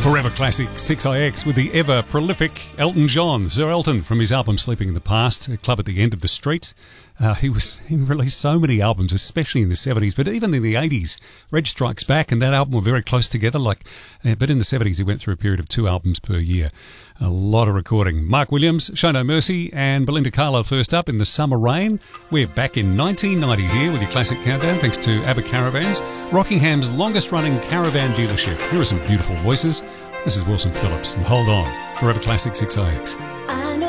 Forever Classic 6IX with the ever prolific Elton John, Sir Elton, from his album Sleeping in the Past, a club at the end of the street. He released so many albums, especially in the 70s, but even in the 80s. Reg Strikes Back and that album were very close together. But in the 70s, he went through a period of 2 albums per year. A lot of recording. Mark Williams, Show No Mercy, and Belinda Carlisle first up in The Summer Rain. We're back in 1990 here with your classic countdown, thanks to ABBA Caravans, Rockingham's longest-running caravan dealership. Here are some beautiful voices. This is Wilson Phillips, and hold on, Forever Classic 6IX.